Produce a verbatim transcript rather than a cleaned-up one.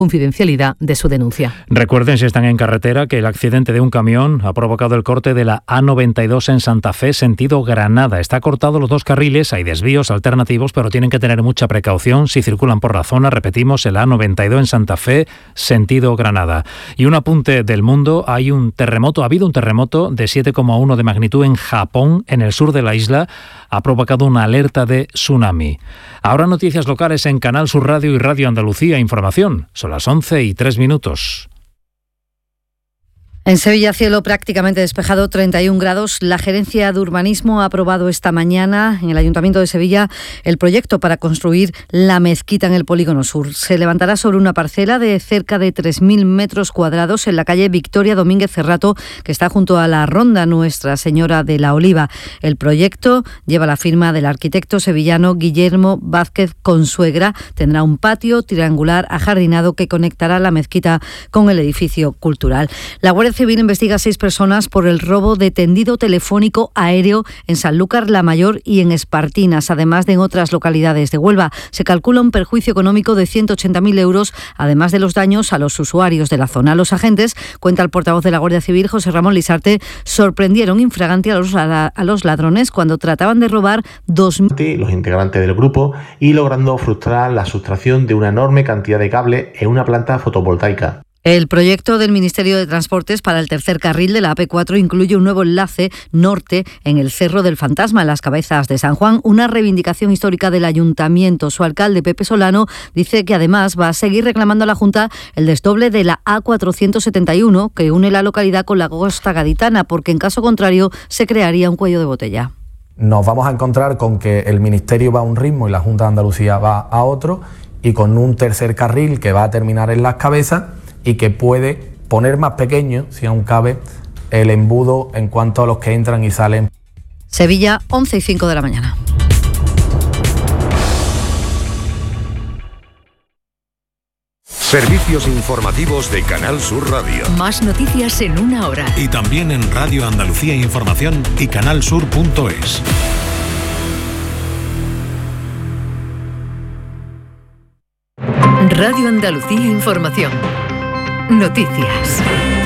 confidencialidad de su denuncia. Recuerden, si están en carretera, que el accidente de un camión ha provocado el corte de la A noventa y dos en Santa Fe, sentido Granada. Está cortado los dos carriles, hay desvíos alternativos, pero tienen que tener mucha precaución si circulan por la zona. Repetimos, el A noventa y dos en Santa Fe, sentido Granada. Y un apunte del mundo, hay un terremoto, ha habido un terremoto de siete coma uno de magnitud en Japón, en el sur de la isla. Ha provocado una alerta de tsunami. Ahora noticias locales en Canal Sur Radio y Radio Andalucía Información. Son las once y tres minutos. En Sevilla, cielo prácticamente despejado, treinta y un grados. La Gerencia de Urbanismo ha aprobado esta mañana en el Ayuntamiento de Sevilla el proyecto para construir la mezquita en el Polígono Sur. Se levantará sobre una parcela de cerca de tres mil metros cuadrados en la calle Victoria Domínguez Cerrato, que está junto a la Ronda Nuestra Señora de la Oliva. El proyecto lleva la firma del arquitecto sevillano Guillermo Vázquez Consuegra. Tendrá un patio triangular ajardinado que conectará la mezquita con el edificio cultural. La Guardia Civil investiga a seis personas por el robo de tendido telefónico aéreo en Sanlúcar la Mayor y en Espartinas, además de en otras localidades de Huelva. Se calcula un perjuicio económico de ciento ochenta mil euros, además de los daños a los usuarios de la zona. Los agentes, cuenta el portavoz de la Guardia Civil, José Ramón Lisarte, sorprendieron infraganti a los, a los ladrones cuando trataban de robar dos mil... los integrantes del grupo y logrando frustrar la sustracción de una enorme cantidad de cables en una planta fotovoltaica. El proyecto del Ministerio de Transportes para el tercer carril de la A P cuatro incluye un nuevo enlace norte en el Cerro del Fantasma, en las Cabezas de San Juan, una reivindicación histórica del Ayuntamiento. Su alcalde, Pepe Solano, dice que además va a seguir reclamando a la Junta el desdoble de la A cuatrocientos setenta y uno, que une la localidad con la costa gaditana, porque en caso contrario se crearía un cuello de botella. Nos vamos a encontrar con que el Ministerio va a un ritmo y la Junta de Andalucía va a otro, y con un tercer carril que va a terminar en Las Cabezas y que puede poner más pequeño, si aún cabe, el embudo en cuanto a los que entran y salen. Sevilla, once y cinco de la mañana. Servicios informativos de Canal Sur Radio. Más noticias en una hora. Y también en Radio Andalucía Información y canalsur punto es. Radio Andalucía Información. Noticias.